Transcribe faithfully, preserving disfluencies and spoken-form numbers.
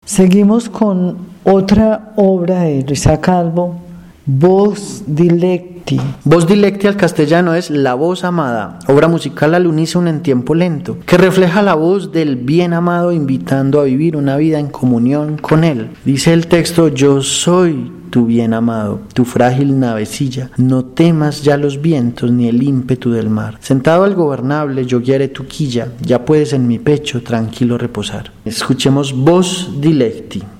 Seguimos con otra obra de Luisa Calvo, Voz Dilecti. Voz Dilecti al castellano es La Voz Amada, obra musical al unísono en tiempo lento, que refleja la voz del bien amado invitando a vivir una vida en comunión con él. Dice el texto: yo soy tu bien amado, tu frágil navecilla, no temas ya los vientos ni el ímpetu del mar. Sentado al gobernable yo guiaré tu quilla, ya puedes en mi pecho tranquilo reposar. Escuchemos Voz Dilecti.